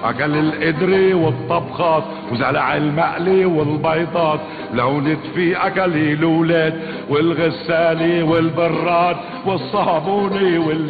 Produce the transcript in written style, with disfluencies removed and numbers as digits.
اكل القدري والطبخات وزرع المقلي والبيضات، لونت في اكل الولاد والغسالي والبراد والصابوني